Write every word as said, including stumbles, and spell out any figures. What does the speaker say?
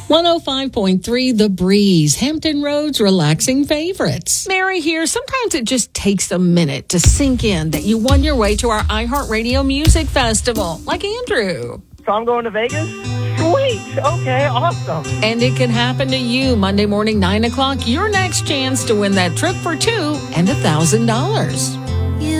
one oh five point three The Breeze, Hampton Road's relaxing favorites. Mary here. Sometimes it just takes a minute to sink in that you won your way to our iHeartRadio Music Festival, like Andrew. So I'm going to Vegas? Sweet. Okay, awesome. And it can happen to you Monday morning, nine o'clock. Your next chance to win that trip for two and one thousand dollars.